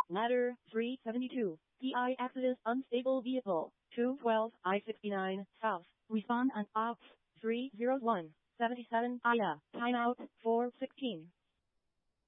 Ladder 372. PI Exodus unstable vehicle. 212 I-69 South. Respond on Ops 301. 77 IA. Timeout 416.